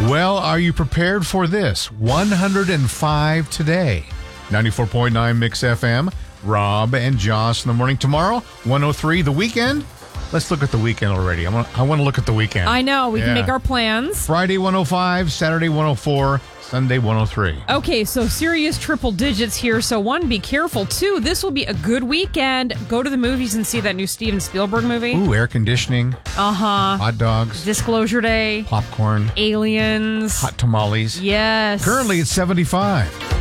Well, are you prepared for this? 105 today. 94.9 Mix FM. Rob and Joss in the morning. Tomorrow, 103. The weekend? Let's look at the weekend already. I want to look at the weekend. I know. We can make our plans. Friday, 105. Saturday, 104. Sunday, 103. Okay, so serious triple digits here. So one, be careful. Two, this will be a good weekend. Go to the movies and see that new Steven Spielberg movie. Ooh, air conditioning. Hot dogs. Disclosure Day. Popcorn. Aliens. Hot tamales. Yes. Currently, it's 75.